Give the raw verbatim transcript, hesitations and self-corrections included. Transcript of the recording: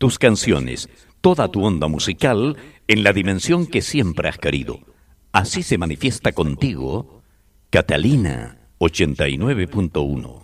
tus canciones, toda tu onda musical en la dimensión que siempre has querido. Así se manifiesta contigo Catalina ochenta y nueve punto uno.